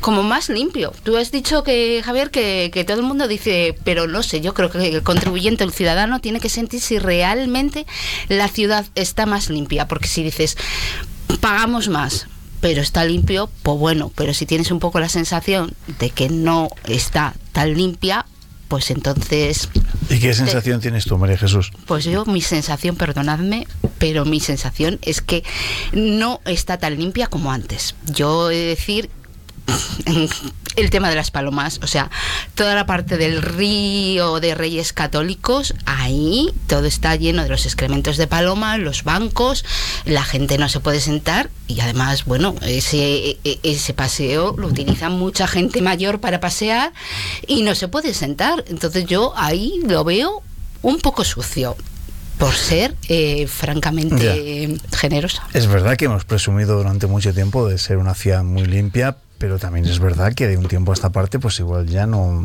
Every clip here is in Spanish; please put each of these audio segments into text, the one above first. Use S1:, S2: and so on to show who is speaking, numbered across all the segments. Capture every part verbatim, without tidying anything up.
S1: como más limpio. Tú has dicho que, Javier, que, que todo el mundo dice, pero no sé, yo creo que el contribuyente, el ciudadano, tiene que sentir si realmente la ciudad está más limpia, porque si dices, pagamos más, pero está limpio, pues bueno, pero si tienes un poco la sensación de que no está tan limpia, pues entonces...
S2: ¿Y qué sensación te... tienes tú, María Jesús?
S1: Pues yo, mi sensación, perdonadme, pero mi sensación es que no está tan limpia como antes. Yo he de decir... el tema de las palomas, o sea, toda la parte del río de Reyes Católicos, ahí todo está lleno de los excrementos de paloma, los bancos, la gente no se puede sentar y además, bueno, ese, ese paseo lo utiliza mucha gente mayor para pasear y no se puede sentar. Entonces yo ahí lo veo un poco sucio, por ser eh, francamente ya. generosa.
S2: Es verdad que hemos presumido durante mucho tiempo de ser una ciudad muy limpia, pero también es verdad que de un tiempo a esta parte pues igual ya no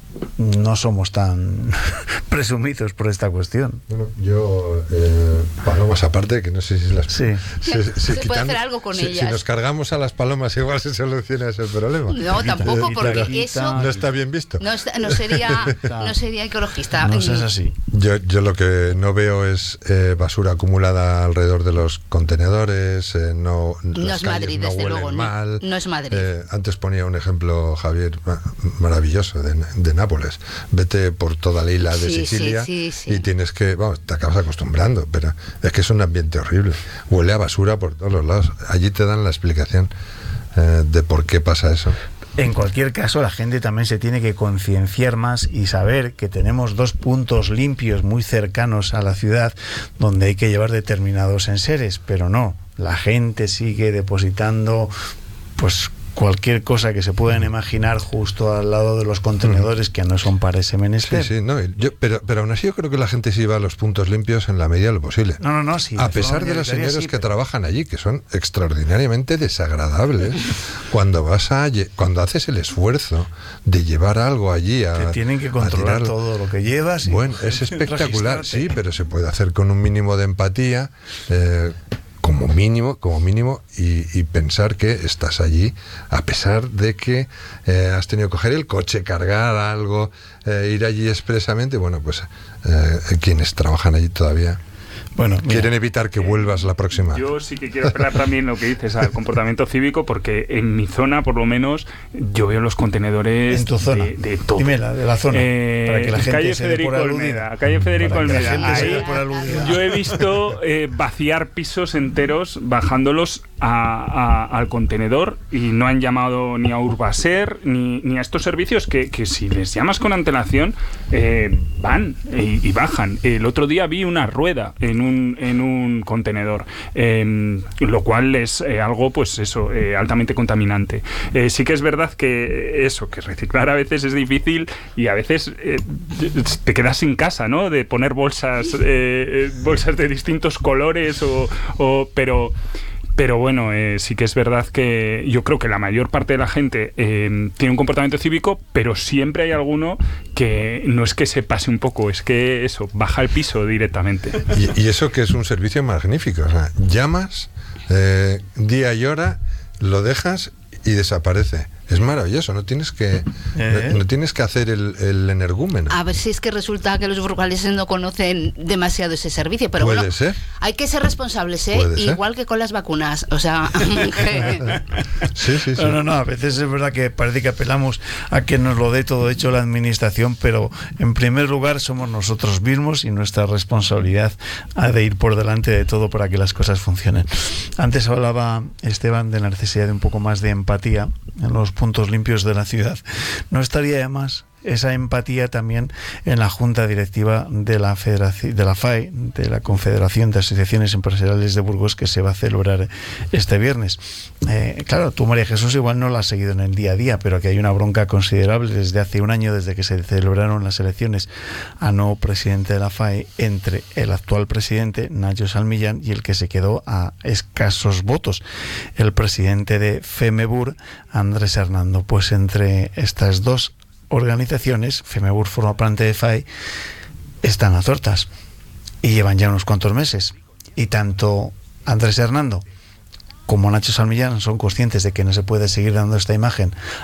S2: no somos tan presumidos por esta cuestión.
S3: Bueno, yo eh, palomas aparte, que no sé si las
S2: sí.
S3: se, se,
S1: se
S3: quitan,
S1: puede hacer algo con
S3: si,
S1: ellas.
S3: Si nos cargamos a las palomas igual se soluciona ese problema.
S1: No, tampoco, porque
S3: quita,
S1: eso
S3: no está bien visto.
S1: No, está, no sería no sería ecologista.
S2: No es así.
S3: Yo, yo lo que no veo es eh, basura acumulada alrededor de los contenedores. Eh, no,
S1: no es Madrid,
S3: no
S1: desde luego.
S3: Mal.
S1: No, no es Madrid.
S3: Eh, antes ponía un ejemplo, Javier, maravilloso de, de Nápoles. Vete por toda la isla de
S1: sí,
S3: Sicilia
S1: sí, sí, sí.
S3: y tienes que, vamos, te acabas acostumbrando, pero es que es un ambiente horrible. Huele a basura por todos los lados. Allí te dan la explicación eh, de por qué pasa eso.
S2: En cualquier caso, la gente también se tiene que concienciar más y saber que tenemos dos puntos limpios muy cercanos a la ciudad donde hay que llevar determinados enseres, pero no, la gente sigue depositando pues cualquier cosa que se puedan imaginar justo al lado de los contenedores que no son para ese menester.
S3: Sí, sí, no, yo, pero, pero aún así yo creo que la gente sí va a los puntos limpios en la medida de lo posible.
S2: No, no, no, sí.
S3: A pesar de los señores
S2: sí,
S3: que
S2: pero...
S3: trabajan allí, que son extraordinariamente desagradables, cuando vas a cuando haces el esfuerzo de llevar algo allí a...
S2: Te tienen que controlar todo lo que llevas. Y
S3: bueno, es espectacular, sí, pero se puede hacer con un mínimo de empatía, eh, como mínimo, como mínimo, y, y pensar que estás allí a pesar de que eh, has tenido que coger el coche, cargar algo, eh, ir allí expresamente. Bueno, pues eh, quienes trabajan allí todavía
S2: bueno,
S3: quieren evitar que vuelvas la próxima.
S4: Yo sí que quiero apelar también lo que dices al comportamiento cívico, porque en mi zona, por lo menos, yo veo los contenedores
S2: en tu zona.
S4: De, de todo.
S2: Dime la de la zona,
S4: eh,
S2: para que la gente
S4: calle
S2: se
S4: Federico
S2: dé por
S4: Olmeda,
S2: aludida.
S4: calle Federico
S2: Para
S4: Olmeda.
S2: que la gente se
S4: Ahí
S2: dé por aludida.
S4: yo he visto eh, vaciar pisos enteros, bajándolos a, a, al contenedor, y no han llamado ni a Urbaser ni, ni a estos servicios que, que si les llamas con antelación eh, van y, y bajan. El otro día vi una rueda en un en un contenedor, eh, lo cual es eh, algo, pues eso, eh, altamente contaminante. Eh, sí que es verdad que eso, que reciclar a veces es difícil y a veces eh, te quedas sin casa, ¿no? De poner bolsas, eh, bolsas de distintos colores, o, o pero... Pero bueno, eh, sí que es verdad que yo creo que la mayor parte de la gente eh, tiene un comportamiento cívico, pero siempre hay alguno que no es que se pase un poco, es que eso, baja el piso directamente.
S3: Y, y eso que es un servicio magnífico, o sea, llamas eh, día y hora, lo dejas y desaparece. Es maravilloso, no tienes que ¿Eh? no, no tienes que hacer el, el energúmeno.
S1: A ver si es que resulta que los burgaleses no conocen demasiado ese servicio, pero
S3: puede
S1: bueno,
S3: ser.
S1: Hay que ser responsables, ¿eh? Igual que con las vacunas, o sea, que...
S3: sí, sí, sí.
S2: No, no, no, a veces es verdad que parece que apelamos a que nos lo dé todo hecho la administración, pero en primer lugar somos nosotros mismos y nuestra responsabilidad ha de ir por delante de todo para que las cosas funcionen. Antes hablaba Esteban de la necesidad de un poco más de empatía en los puntos limpios de la ciudad. No estaría de más esa empatía también en la Junta Directiva de la Federación, de la F A E, de la Confederación de Asociaciones Empresariales de Burgos, que se va a celebrar este viernes. Eh, claro, tú, María Jesús, igual no la has seguido en el día a día, pero que hay una bronca considerable desde hace un año, desde que se celebraron las elecciones a nuevo presidente de la F A E, entre el actual presidente, Nacho Salmillán, y el que se quedó a escasos votos, el presidente de FEMEBUR, Andrés Hernando. Pues entre estas dos organizaciones, FEMEBUR forma parte de F A E, están a tortas y llevan ya unos cuantos meses, y tanto Andrés Hernando como Nacho Salmillán son conscientes de que no se puede seguir dando esta imagen